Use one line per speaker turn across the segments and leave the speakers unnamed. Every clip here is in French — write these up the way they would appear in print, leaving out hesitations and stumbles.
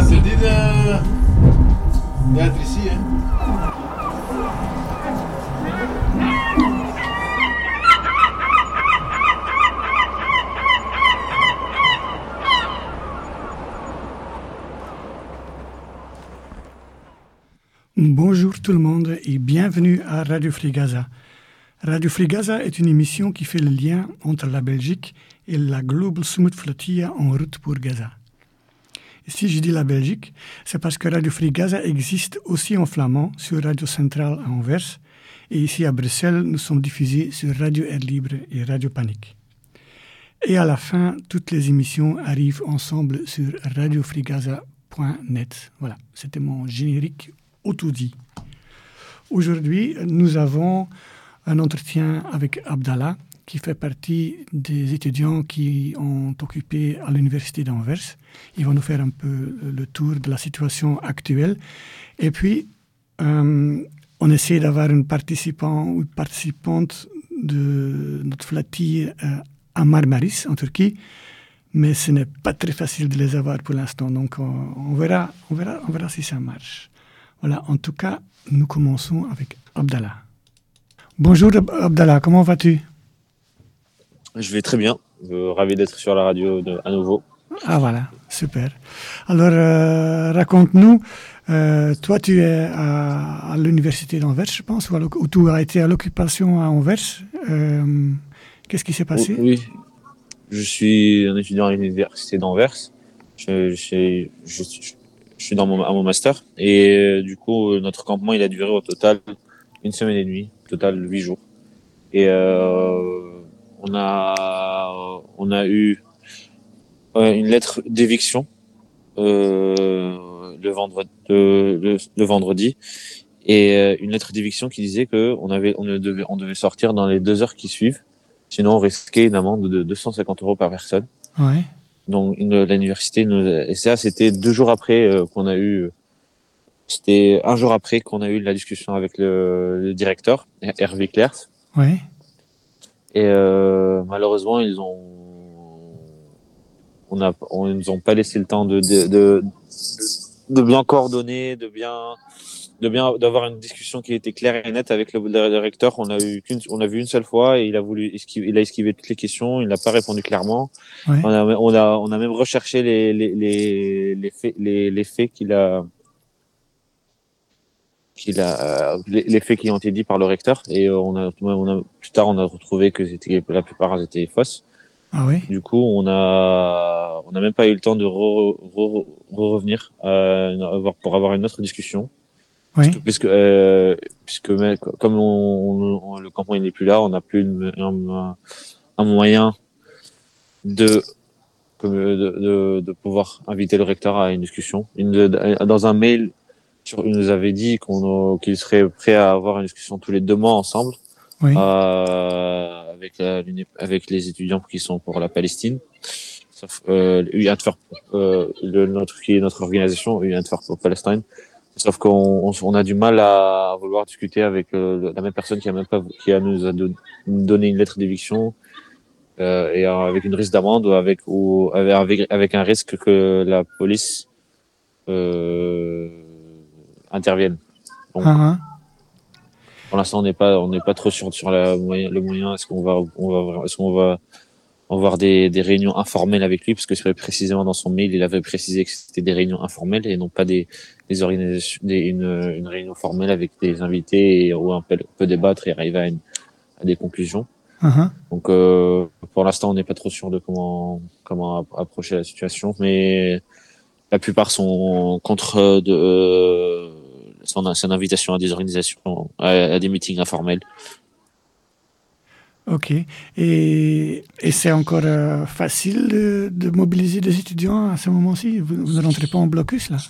te dit d'être ici, hein.
Bonjour tout le monde et bienvenue à Radio Free Gaza. Radio Free Gaza est une émission qui fait le lien entre la Belgique et la Global Summit Flotilla en route pour Gaza. Et si je dis la Belgique, c'est parce que Radio Free Gaza existe aussi en flamand sur Radio Centrale à Anvers et ici à Bruxelles, nous sommes diffusés sur Radio Air Libre et Radio Panique. Et à la fin, toutes les émissions arrivent ensemble sur radiofreegaza.net. Voilà, c'était mon générique autodit. Aujourd'hui, nous avons un entretien avec Abdallah, qui fait partie des étudiants qui ont occupé à l'université d'Anvers. Il va nous faire un peu le tour de la situation actuelle. Et puis, on essaie d'avoir un participant ou une participante de notre flottille à Marmaris, en Turquie. Mais ce n'est pas très facile de les avoir pour l'instant. Donc, on verra si ça marche. Voilà, en tout cas, nous commençons avec Abdallah. Bonjour Abdallah, comment vas-tu?
Je vais très bien, ravi d'être sur la radio à nouveau.
Ah voilà, super. Alors, raconte-nous, toi tu es à l'université d'Anvers, je pense, ou tu as été à l'occupation à Anvers. Qu'est-ce qui s'est passé?
Oui, je suis un étudiant à l'université d'Anvers. Je suis à mon master et du coup notre campement il a duré au total 1 semaine et demie, au total 8 jours. Et on a eu une lettre d'éviction le vendredi et une lettre d'éviction qui disait que on devait sortir dans les 2 heures qui suivent, sinon on risquait une amende de 250 € par personne.
Ouais.
Donc l'université et ça c'était 2 jours après qu'on a eu. C'était 1 jour après qu'on a eu la discussion avec le directeur Hervé Clerc.
Ouais.
Et malheureusement ils nous ont pas laissé le temps de bien coordonner, d'avoir une discussion qui était claire et nette avec le recteur. On a vu une seule fois et il a esquivé toutes les questions. Il n'a pas répondu clairement.
Ouais.
On a même recherché les faits les faits qui ont été dits par le recteur et plus tard on a retrouvé que la plupart étaient fausses.
Ah oui.
Du coup, on a même pas eu le temps de revenir pour avoir une autre discussion.
Oui.
Puisque comme le campement il n'est plus là, on n'a plus un moyen de pouvoir inviter le recteur à une discussion. Dans un mail, il nous avait dit qu'il serait prêt à avoir une discussion tous les 2 mois ensemble.
Oui.
Avec les étudiants qui sont pour la Palestine. Sauf notre organisation, United for Palestine. Sauf qu'on a du mal à vouloir discuter avec la même personne qui nous a donné une lettre d'éviction et avec une risque d'amende ou avec un risque que la police intervienne. Donc, pour l'instant, on n'est pas trop sûr sur le moyen. Est-ce qu'on va avoir des réunions informelles avec lui, parce que précisément dans son mail, il avait précisé que c'était des réunions informelles et non pas des organisations, une réunion formelle avec des invités où on peut débattre et arriver à des conclusions. Donc, pour l'instant, on n'est pas trop sûr de comment approcher la situation, mais la plupart sont contre son invitation à des organisations, à des meetings informels.
Ok. Et c'est encore facile de mobiliser des étudiants à ce moment-ci? Vous ne rentrez pas en blocus, là?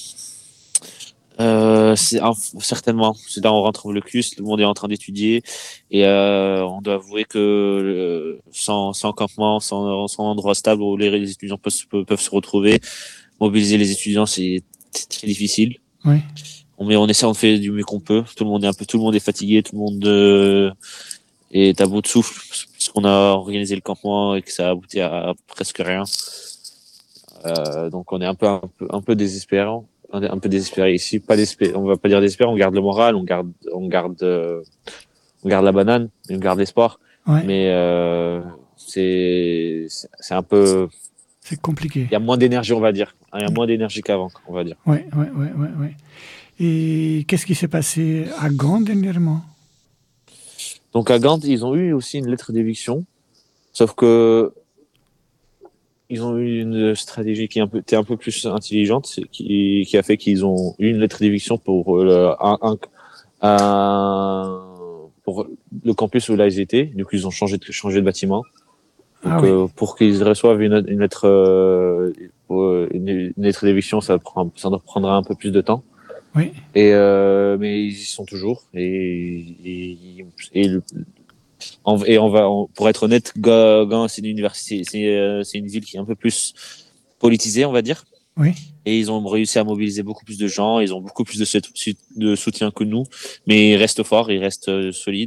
Certainement. C'est là on rentre en blocus, tout le monde est en train d'étudier et on doit avouer que sans campement, sans endroit stable où les étudiants peuvent se retrouver, mobiliser les étudiants c'est très difficile.
Oui.
On fait du mieux qu'on peut. Tout le monde est fatigué, tout le monde est à bout de souffle puisqu'on a organisé le campement et que ça a abouti à presque rien. Donc on est un peu désespérant, un peu désespéré ici. Pas désespéré, on va pas dire désespéré. On garde le moral, on garde la banane, on garde l'espoir.
Ouais.
Mais c'est un peu.
C'est compliqué.
Il y a moins d'énergie, on va dire. Il y a moins d'énergie qu'avant, on va dire.
Ouais. Et qu'est-ce qui s'est passé à Gand dernièrement?
Donc à Gand, ils ont eu aussi une lettre d'éviction, sauf que ils ont eu une stratégie qui était un peu plus intelligente, qui a fait qu'ils ont eu une lettre d'éviction pour pour le campus où là ils étaient. Du coup, ils ont changé de bâtiment.
Ah
Donc,
oui.
pour qu'ils reçoivent une lettre d'éviction, ça leur prendra un peu plus de temps.
Oui.
Mais ils y sont toujours. Pour être honnête, Gand, c'est une université, c'est une ville qui est un peu plus politisée, on va dire.
Oui.
Et ils ont réussi à mobiliser beaucoup plus de gens. Ils ont beaucoup plus de soutien que nous. Mais ils restent forts, ils restent solides.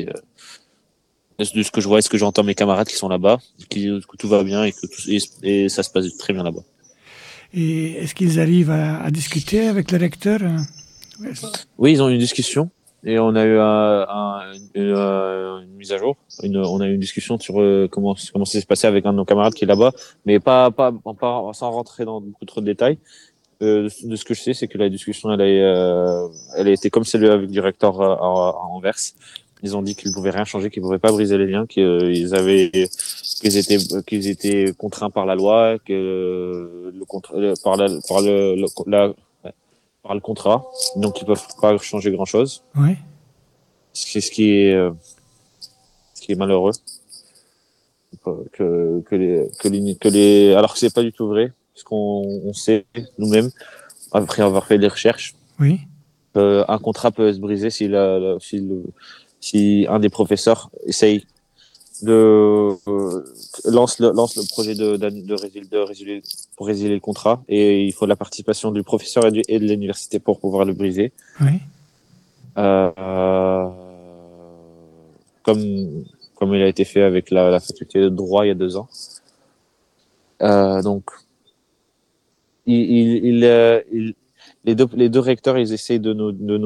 De ce que je vois et ce que j'entends mes camarades qui sont là-bas, que tout va bien et ça se passe très bien là-bas.
Et est-ce qu'ils arrivent à discuter avec le recteur?
Oui, ils ont eu une discussion et on a eu une mise à jour. On a eu une discussion sur comment ça s'est passé avec un de nos camarades qui est là-bas, mais pas sans rentrer dans beaucoup trop de détails. De ce que je sais, c'est que la discussion, elle a été comme celle avec le directeur à Anvers. Ils ont dit qu'ils ne pouvaient rien changer, qu'ils ne pouvaient pas briser les liens, qu'ils étaient contraints par la loi, que par le contrat, donc ils peuvent pas changer grand chose.
Oui.
C'est ce qui est malheureux. Alors que c'est pas du tout vrai, parce qu'on sait nous-mêmes, après avoir fait des recherches,
Oui.
un contrat peut se briser si un des professeurs essaye lance le projet pour résilier le contrat, et il faut la participation du professeur et de l'université pour pouvoir le briser.
Oui.
Comme il a été fait avec la faculté de droit il y a 2 ans. Donc, les deux recteurs, ils essayent de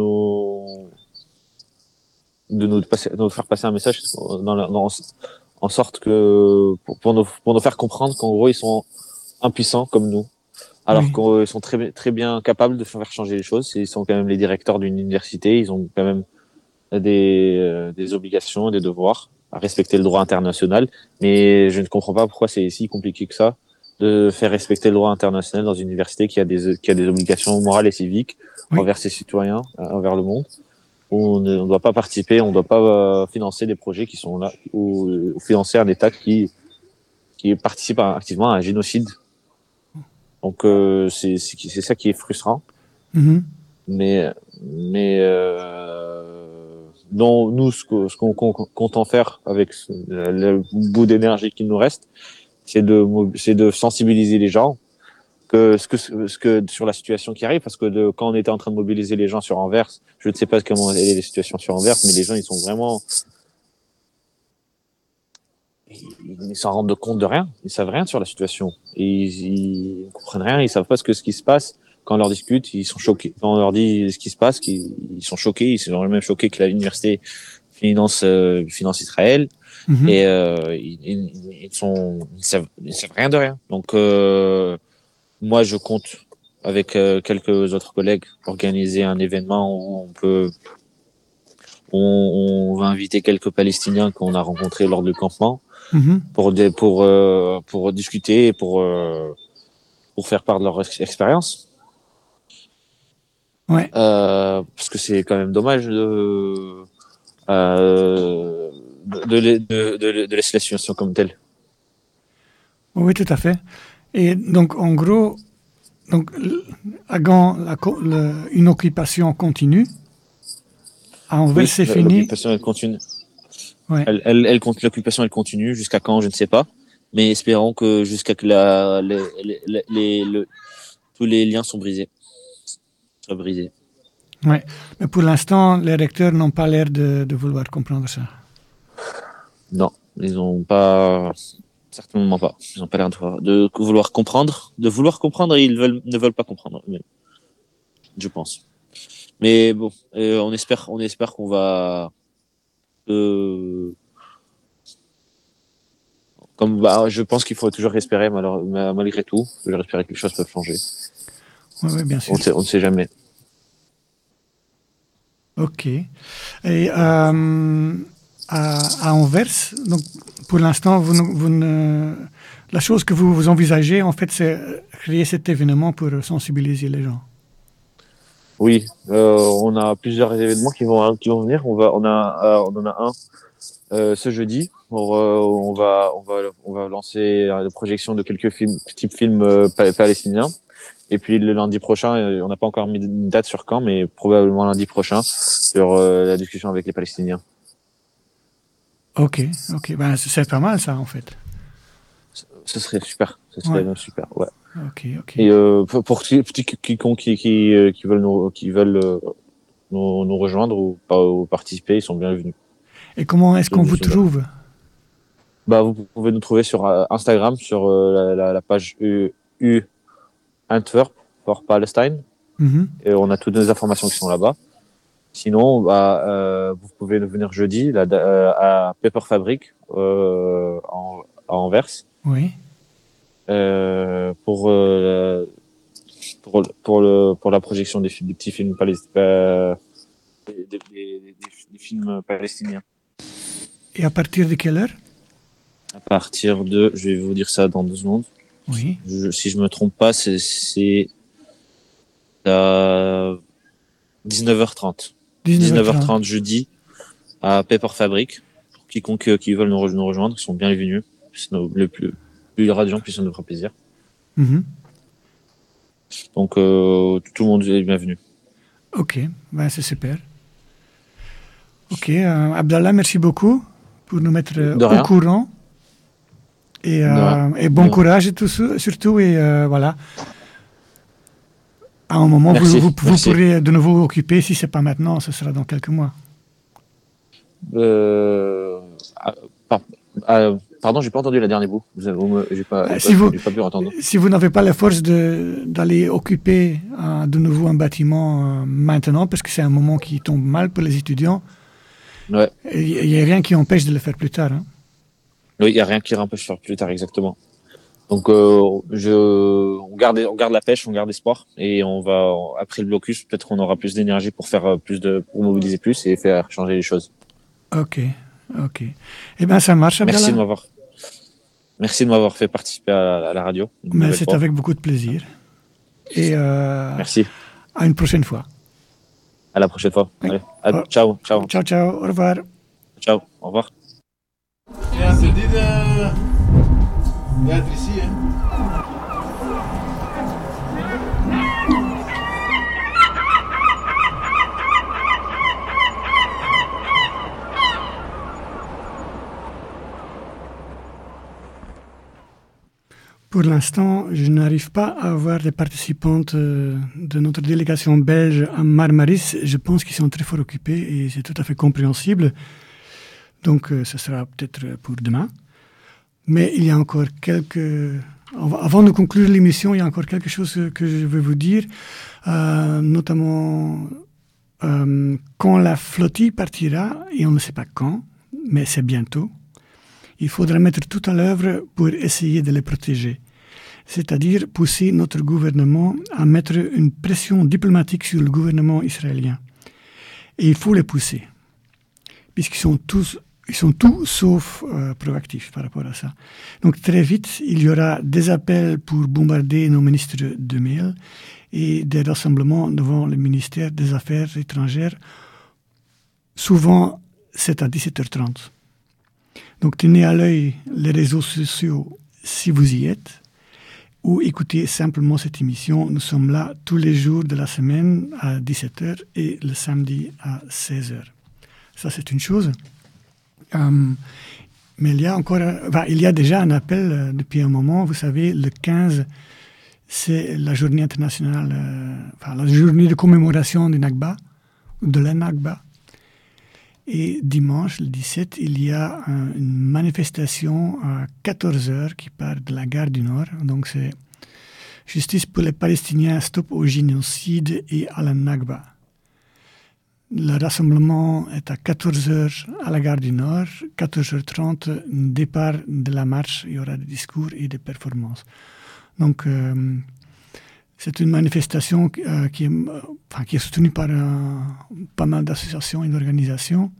nous faire passer un message en sorte que pour nous faire comprendre qu'en gros ils sont impuissants comme nous, alors
Oui.
qu'ils sont très très bien capables de faire changer les choses. Ils sont quand même les directeurs d'une université, ils ont quand même des obligations, des devoirs à respecter le droit international. Mais je ne comprends pas pourquoi c'est si compliqué que ça de faire respecter le droit international dans une université qui a des obligations morales et civiques envers ses citoyens, envers le monde. On ne doit pas participer, on ne doit pas financer des projets qui sont là, ou financer un État qui participe activement à un génocide. Donc c'est ça qui est frustrant.
Mm-hmm.
Mais dont nous, ce qu'on compte en faire avec le bout d'énergie qu'il nous reste, c'est de sensibiliser les gens sur la situation qui arrive, parce que quand on était en train de mobiliser les gens sur Anvers, je ne sais pas comment est la situation sur Anvers, mais les gens, ils sont vraiment, ils s'en rendent compte de rien, ils savent rien sur la situation, ils comprennent rien, ils savent pas ce qui se passe. Quand on leur discute, ils sont choqués. Quand on leur dit ce qui se passe, ils sont choqués, ils sont même choqués que l'université finance Israël.
Mm-hmm.
Et ils savent rien de rien. Donc moi, je compte, avec quelques autres collègues, organiser un événement où on va inviter quelques Palestiniens qu'on a rencontrés lors du campement,
Mm-hmm.
pour discuter et pour faire part de leur expérience.
Ouais.
Parce que c'est quand même dommage de laisser la situation comme telle.
Oui, tout à fait. Et donc, en gros, à Gand, une occupation continue. À Anvers, c'est fini.
L'occupation, elle continue.
Ouais.
L'occupation, elle continue. Jusqu'à quand, je ne sais pas. Mais espérons que jusqu'à que tous les liens soient brisés.
Ouais. Mais pour l'instant, les recteurs n'ont pas l'air de vouloir comprendre ça.
Non, ils n'ont pas. Certainement pas. Ils n'ont pas l'air de vouloir comprendre. De vouloir comprendre et ne veulent pas comprendre. Je pense. Mais bon, on espère qu'on va. Je pense qu'il faut toujours espérer, malgré tout. Toujours espérer que les choses peuvent changer.
Oui, bien sûr.
On ne sait jamais.
Ok. Et à Anvers, donc pour l'instant, la chose que vous envisagez, en fait, c'est créer cet événement pour sensibiliser les gens.
Oui, on a plusieurs événements qui vont venir. On en a un ce jeudi. On va lancer la projection de quelques films palestiniens. Et puis le lundi prochain, on n'a pas encore mis une date sur quand, mais probablement lundi prochain sur la discussion avec les Palestiniens.
Ok. Ben, c'est pas mal ça en fait.
Ce serait super. Même super. Ouais.
Ok.
Et pour quiconque qui veulent nous rejoindre ou participer, ils sont bienvenus.
Et comment est-ce qu'on vous trouve?
Vous pouvez nous trouver sur Instagram, sur la page U Antwerp for Palestine.
Mm-hmm.
Et on a toutes nos informations qui sont là-bas. Sinon, vous pouvez venir jeudi à Paper Fabric à Anvers.
Oui.
Pour la projection des petits films des films palestiniens.
Et à partir de quelle heure?
À partir de, je vais vous dire ça dans 2 secondes.
Oui.
Si je me trompe pas, c'est à 19h30. 19h30 jeudi à Paper Fabric. Pour quiconque qui veulent nous rejoindre, ils sont bienvenus. Le plus de gens, plus ça nous fera plaisir.
Mm-hmm.
Donc tout le monde est bienvenu.
Ok, c'est super. Ok, Abdallah, merci beaucoup pour nous mettre au courant. Et bon courage et tout ça, surtout. Et voilà. À un moment, vous pourrez de nouveau occuper. Si ce n'est pas maintenant, ce sera dans quelques mois.
Pardon, j'ai pas entendu la dernière bout. J'ai pas pu entendre.
Si vous n'avez pas la force d'aller occuper de nouveau un bâtiment maintenant, parce que c'est un moment qui tombe mal pour les étudiants,
ouais.
Il n'y a rien qui empêche de le faire plus tard. Hein.
Oui, il n'y a rien qui empêche de le faire plus tard, exactement. Donc, on garde la pêche, on garde espoir, et après le blocus, peut-être qu'on aura plus d'énergie pour pour mobiliser plus et faire changer les choses.
Ok. Eh bien, ça marche, Abdallah.
Merci de m'avoir fait participer à la radio.
Mais c'est avec beaucoup de plaisir. Et
merci.
À une prochaine fois.
À la prochaine fois.
Oui.
Allez, ciao.
Ciao. Au revoir.
Ciao. Au revoir.
Pour l'instant, je n'arrive pas à avoir des participantes de notre délégation belge à Marmaris. Je pense qu'ils sont très fort occupés et c'est tout à fait compréhensible. Donc, ce sera peut-être pour demain. Mais il y a encore avant de conclure l'émission, il y a encore quelque chose que je veux vous dire, notamment quand la flottille partira, et on ne sait pas quand, mais c'est bientôt. Il faudra mettre tout à l'œuvre pour essayer de les protéger. C'est-à-dire pousser notre gouvernement à mettre une pression diplomatique sur le gouvernement israélien. Et il faut les pousser, puisqu'ils sont tous sauf proactifs par rapport à ça. Donc très vite, il y aura des appels pour bombarder nos ministres de mail et des rassemblements devant le ministère des Affaires étrangères. Souvent, c'est à 17h30. Donc tenez à l'œil les réseaux sociaux si vous y êtes, ou écoutez simplement cette émission. Nous sommes là tous les jours de la semaine à 17h et le samedi à 16h. Ça, c'est une chose. Mais il y a déjà un appel depuis un moment. Vous savez, le 15, c'est la journée internationale, la journée de commémoration du Nakba, de la Nakba. Et dimanche, le 17, il y a une manifestation à 14 heures qui part de la gare du Nord. Donc c'est Justice pour les Palestiniens, stop au génocide et à la Nakba. Le rassemblement est à 14 heures à la gare du Nord, 14h30, départ de la marche, il y aura des discours et des performances. Donc, c'est une manifestation qui est soutenue par pas mal d'associations et d'organisations.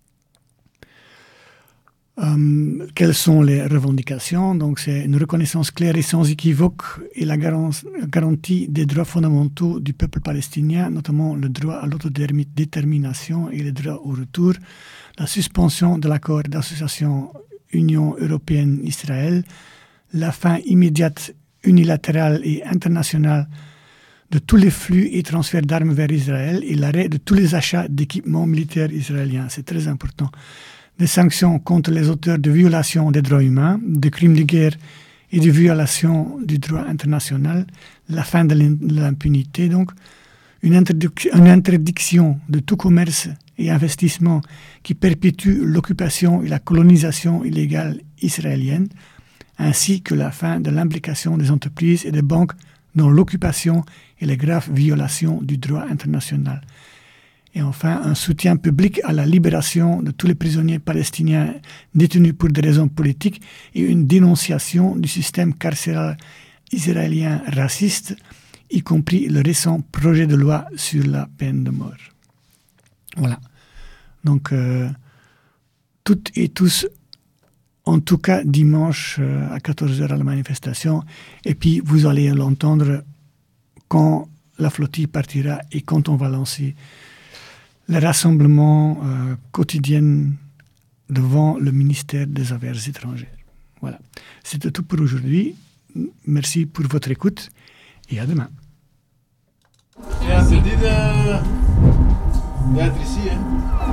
Quelles sont les revendications? Donc, c'est une reconnaissance claire et sans équivoque et la garantie des droits fondamentaux du peuple palestinien, notamment le droit à l'autodétermination et le droit au retour, la suspension de l'accord d'association Union européenne-Israël, la fin immédiate, unilatérale et internationale de tous les flux et transferts d'armes vers Israël et l'arrêt de tous les achats d'équipements militaires israéliens. C'est très important. Des sanctions contre les auteurs de violations des droits humains, de crimes de guerre et de violations du droit international, la fin de l'impunité, donc une interdiction de tout commerce et investissement qui perpétue l'occupation et la colonisation illégale israélienne, ainsi que la fin de l'implication des entreprises et des banques dans l'occupation et les graves violations du droit international. Et enfin, un soutien public à la libération de tous les prisonniers palestiniens détenus pour des raisons politiques et une dénonciation du système carcéral israélien raciste, y compris le récent projet de loi sur la peine de mort. Voilà. Donc, toutes et tous, en tout cas dimanche à 14h à la manifestation, et puis vous allez l'entendre quand la flottille partira et quand on va lancer le rassemblement quotidien devant le ministère des Affaires étrangères. Voilà. C'était tout pour aujourd'hui. Merci pour votre écoute et à demain.
C'est dit d'être ici, hein?